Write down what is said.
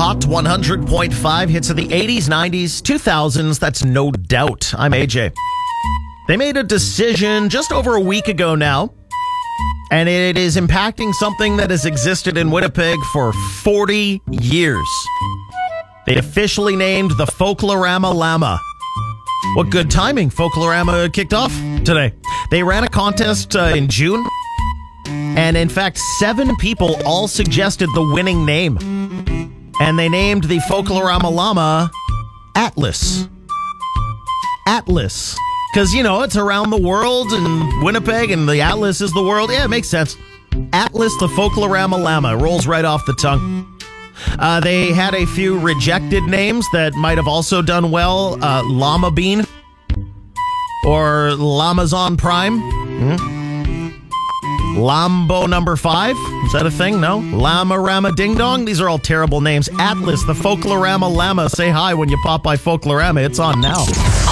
Hot 100.5 hits of the 80s, 90s, 2000s. That's no doubt. I'm AJ. They made a decision just over a week ago now, and it is impacting something that has existed in Winnipeg for 40 years. They officially named the Folklorama Llama. What good timing. Folklorama kicked off today. They ran a contest in June, and in fact, 7 people all suggested the winning name. And they named the Folklorama Llama Atlas. Atlas. Because, you know, it's around the world and Winnipeg and the Atlas is the world. Yeah, it makes sense. Atlas, the Folklorama Llama. Rolls right off the tongue. They had a few rejected names that might have also done well. Llama Bean or Lamazon Prime. Lambo number 5. Is that a thing? No? Llama Rama Ding Dong. These are all terrible names. Atlas, the Folklorama Llama. Say hi when you pop by Folklorama. It's on now.